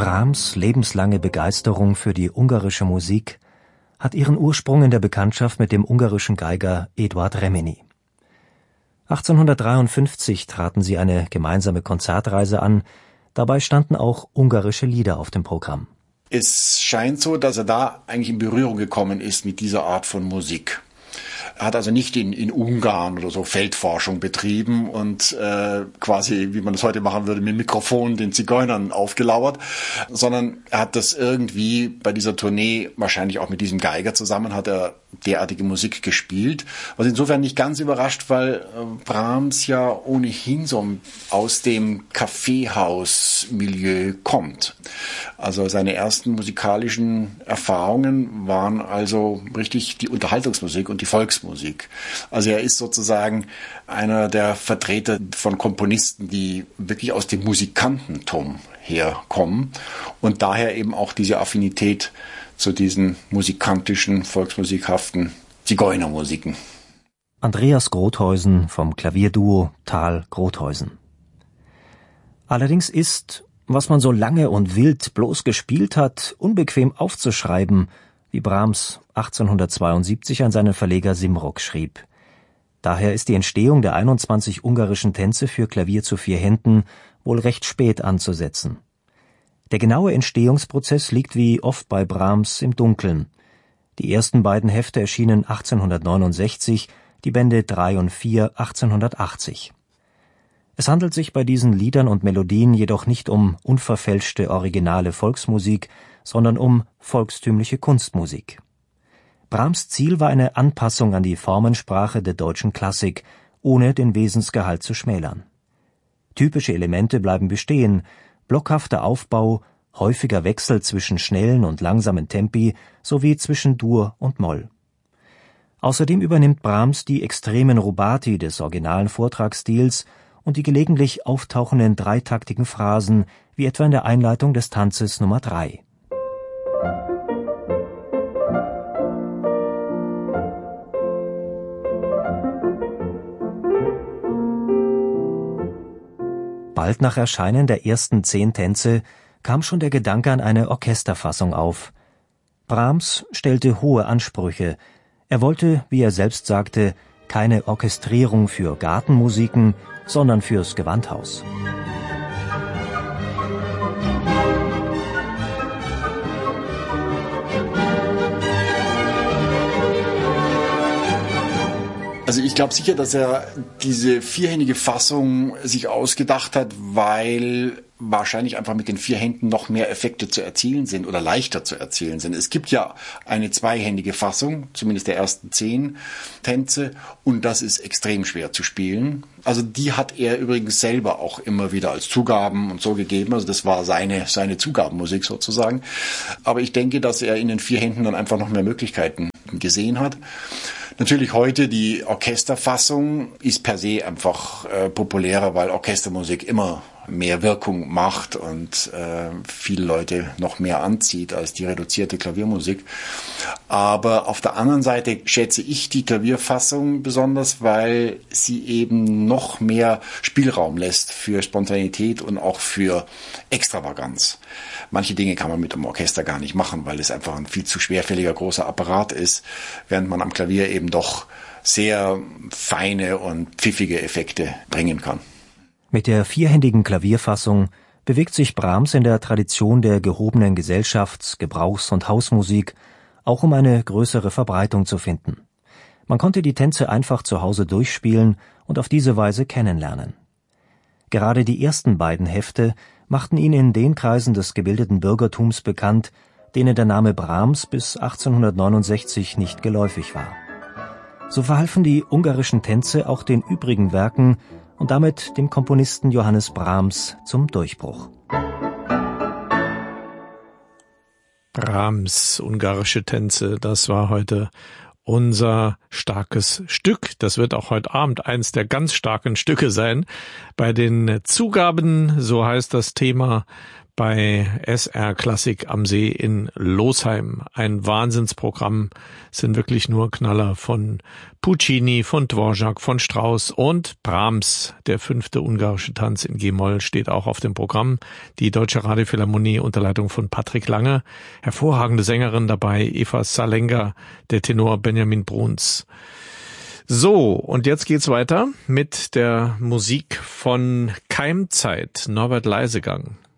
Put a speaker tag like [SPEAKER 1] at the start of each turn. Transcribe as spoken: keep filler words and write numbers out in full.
[SPEAKER 1] Brahms' lebenslange Begeisterung für die ungarische Musik hat ihren Ursprung in der Bekanntschaft mit dem ungarischen Geiger Eduard Reményi. achtzehnhundertdreiundfünfzig traten sie eine gemeinsame Konzertreise an, dabei standen auch ungarische Lieder auf dem Programm.
[SPEAKER 2] Es scheint so, dass er da eigentlich in Berührung gekommen ist mit dieser Art von Musik. Er hat also nicht in, in Ungarn oder so Feldforschung betrieben und äh, quasi, wie man das heute machen würde, mit dem Mikrofon den Zigeunern aufgelauert, sondern er hat das irgendwie bei dieser Tournee, wahrscheinlich auch mit diesem Geiger zusammen, hat er derartige Musik gespielt, was insofern nicht ganz überrascht, weil Brahms ja ohnehin so aus dem Kaffeehaus-Milieu kommt. Also seine ersten musikalischen Erfahrungen waren also richtig die Unterhaltungsmusik und die Volksmusik. Also er ist sozusagen einer der Vertreter von Komponisten, die wirklich aus dem Musikantentum herkommen und daher eben auch diese Affinität zu diesen musikantischen, volksmusikhaften Zigeunermusiken.
[SPEAKER 1] Andreas Grotheusen vom Klavierduo Thal-Grotheusen. Allerdings ist, was man so lange und wild bloß gespielt hat, unbequem aufzuschreiben, wie Brahms achtzehnhundertzweiundsiebzig an seinen Verleger Simrock schrieb. Daher ist die Entstehung der einundzwanzig ungarischen Tänze für Klavier zu vier Händen wohl recht spät anzusetzen. Der genaue Entstehungsprozess liegt wie oft bei Brahms im Dunkeln. Die ersten beiden Hefte erschienen achtzehnhundertneunundsechzig, die Bände drei und vier achtzehnhundertachtzig. Es handelt sich bei diesen Liedern und Melodien jedoch nicht um unverfälschte originale Volksmusik, sondern um volkstümliche Kunstmusik. Brahms Ziel war eine Anpassung an die Formensprache der deutschen Klassik, ohne den Wesensgehalt zu schmälern. Typische Elemente bleiben bestehen: blockhafter Aufbau, häufiger Wechsel zwischen schnellen und langsamen Tempi sowie zwischen Dur und Moll. Außerdem übernimmt Brahms die extremen Rubati des originalen Vortragsstils und die gelegentlich auftauchenden dreitaktigen Phrasen, wie etwa in der Einleitung des Tanzes Nummer drei. Bald nach Erscheinen der ersten zehn Tänze kam schon der Gedanke an eine Orchesterfassung auf. Brahms stellte hohe Ansprüche. Er wollte, wie er selbst sagte, keine Orchestrierung für Gartenmusiken, sondern fürs Gewandhaus.
[SPEAKER 2] Also ich glaube sicher, dass er diese vierhändige Fassung sich ausgedacht hat, weil wahrscheinlich einfach mit den vier Händen noch mehr Effekte zu erzielen sind oder leichter zu erzielen sind. Es gibt ja eine zweihändige Fassung, zumindest der ersten zehn Tänze, und das ist extrem schwer zu spielen. Also die hat er übrigens selber auch immer wieder als Zugaben und so gegeben. Also das war seine, seine Zugabenmusik sozusagen. Aber ich denke, dass er in den vier Händen dann einfach noch mehr Möglichkeiten gesehen hat. Natürlich heute die Orchesterfassung ist per se einfach äh, populärer, weil Orchestermusik immer mehr Wirkung macht und äh, viele Leute noch mehr anzieht als die reduzierte Klaviermusik. Aber auf der anderen Seite schätze ich die Klavierfassung besonders, weil sie eben noch mehr Spielraum lässt für Spontanität und auch für Extravaganz. Manche Dinge kann man mit dem Orchester gar nicht machen, weil es einfach ein viel zu schwerfälliger großer Apparat ist, während man am Klavier eben doch sehr feine und pfiffige Effekte bringen kann.
[SPEAKER 1] Mit der vierhändigen Klavierfassung bewegt sich Brahms in der Tradition der gehobenen Gesellschafts-, Gebrauchs- und Hausmusik, auch um eine größere Verbreitung zu finden. Man konnte die Tänze einfach zu Hause durchspielen und auf diese Weise kennenlernen. Gerade die ersten beiden Hefte machten ihn in den Kreisen des gebildeten Bürgertums bekannt, denen der Name Brahms bis achtzehnhundertneunundsechzig nicht geläufig war. So verhalfen die ungarischen Tänze auch den übrigen Werken und damit dem Komponisten Johannes Brahms zum Durchbruch.
[SPEAKER 3] Brahms, ungarische Tänze, das war heute unser starkes Stück. Das wird auch heute Abend eins der ganz starken Stücke sein. Bei den Zugaben, so heißt das Thema bei S R Klassik am See in Losheim. Ein Wahnsinnsprogramm, sind wirklich nur Knaller von Puccini, von Dvorak, von Strauss und Brahms. Der fünfte ungarische Tanz in G-Moll steht auch auf dem Programm. Die Deutsche Radiophilharmonie unter Leitung von Patrick Lange. Hervorragende Sängerin dabei, Eva Salenga, der Tenor Benjamin Bruns. So, und jetzt geht's weiter mit der Musik von Keimzeit, Norbert Leisegang.